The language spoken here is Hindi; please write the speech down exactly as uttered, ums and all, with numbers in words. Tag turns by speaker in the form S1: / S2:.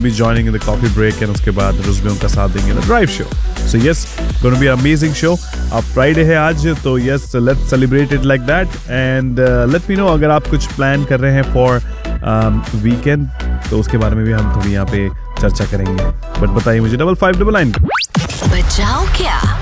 S1: be joining in the coffee break and उसके बाद रुज़ में उनका साथ देंगे ना drive show. So yes, going to be an amazing show. अब Friday है आज तो yes, let's celebrate it like that and uh, let me know अगर आप कुछ प्लान कर रहे हैं for um, weekend तो उसके बारे में भी हम थोड़ी यहाँ पे चर्चा करेंगे. बट बताइए मुझे डबल फाइव डबल नाइन
S2: बचाओ क्या